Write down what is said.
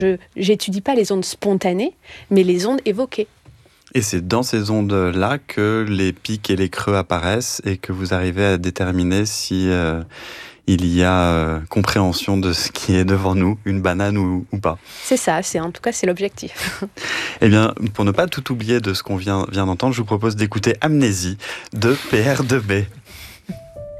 Je n'étudie pas les ondes spontanées, mais les ondes évoquées. Et c'est dans ces ondes-là que les pics et les creux apparaissent et que vous arrivez à déterminer si il y a compréhension de ce qui est devant nous, une banane ou pas. C'est ça, en tout cas c'est l'objectif. Eh bien, pour ne pas tout oublier de ce qu'on vient d'entendre, je vous propose d'écouter Amnésie de PR2B.